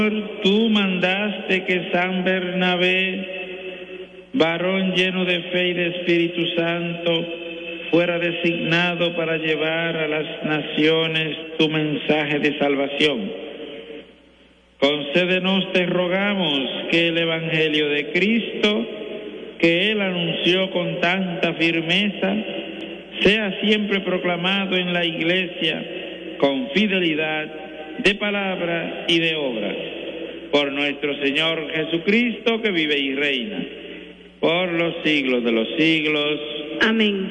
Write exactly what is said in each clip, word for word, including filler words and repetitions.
Tú mandaste que San Bernabé, varón lleno de fe y de Espíritu Santo, fuera designado para llevar a las naciones tu mensaje de salvación. Concédenos, te rogamos, que el Evangelio de Cristo, que Él anunció con tanta firmeza, sea siempre proclamado en la Iglesia con fidelidad de palabra y de obra. Por nuestro Señor Jesucristo, que vive y reina por los siglos de los siglos. Amén.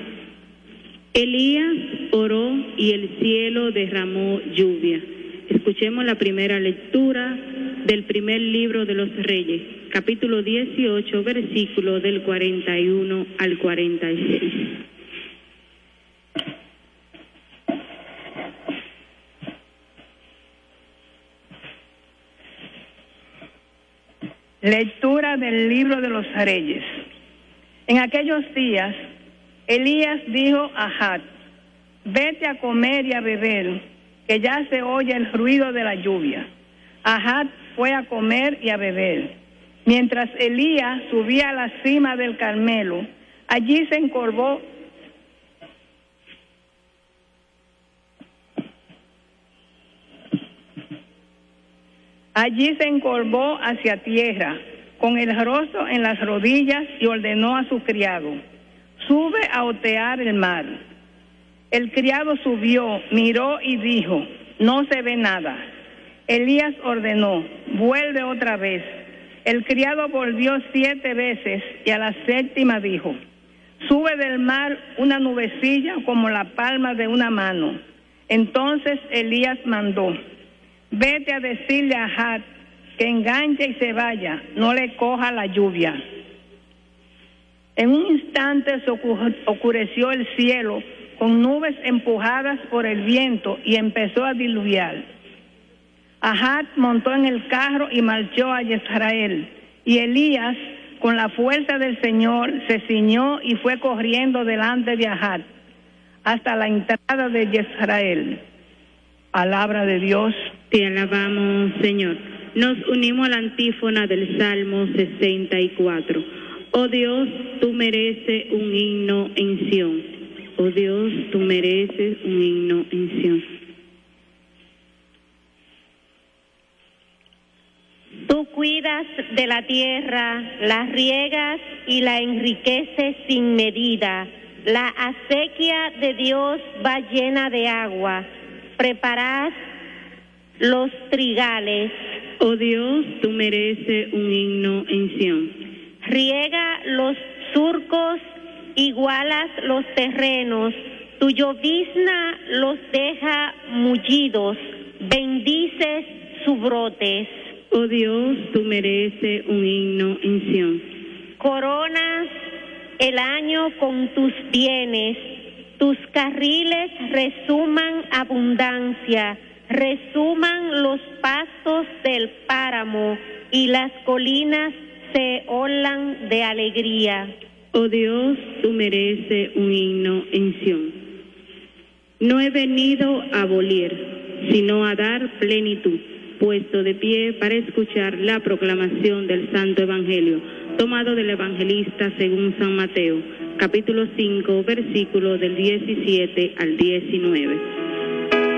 Elías oró y el cielo derramó lluvia. Escuchemos la primera lectura del primer libro de los Reyes, capítulo dieciocho, versículo del cuarenta y uno al cuarenta y seis. Lectura del libro de los Reyes. En aquellos días, Elías dijo a Ahab: vete a comer y a beber, que ya se oye el ruido de la lluvia. Ahab fue a comer y a beber. Mientras Elías subía a la cima del Carmelo, allí se encorvó Allí se encorvó hacia tierra, con el rostro en las rodillas, y ordenó a su criado: sube a otear el mar. El criado subió, miró y dijo: no se ve nada. Elías ordenó: vuelve otra vez. El criado volvió siete veces, y a la séptima dijo: sube del mar una nubecilla como la palma de una mano. Entonces Elías mandó: vete a decirle a Ahab que enganche y se vaya, no le coja la lluvia. En un instante se oscureció el cielo con nubes empujadas por el viento y empezó a diluviar. Ahab montó en el carro y marchó a Jezreel, y Elías, con la fuerza del Señor, se ciñó y fue corriendo delante de Ahab hasta la entrada de Jezreel. Palabra de Dios. Te alabamos, Señor. Nos unimos a la antífona del Salmo sesenta y cuatro. Oh Dios, tú mereces un himno en Sión. Oh Dios, tú mereces un himno en Sión. Tú cuidas de la tierra, la riegas y la enriqueces sin medida. La acequia de Dios va llena de agua. Preparad los trigales. Oh Dios, tú mereces un himno en Sión. Riega los surcos, igualas los terrenos. Tu llovizna los deja mullidos. Bendices sus brotes. Oh Dios, tú mereces un himno en Sión. Coronas el año con tus bienes. Tus carriles resuman abundancia, resuman los pastos del páramo, y las colinas se olan de alegría. Oh Dios, tú mereces un himno en Sión. No he venido a abolir, sino a dar plenitud. Puesto de pie para escuchar la proclamación del Santo Evangelio, tomado del Evangelista según San Mateo, capítulo cinco, versículos del diecisiete al diecinueve.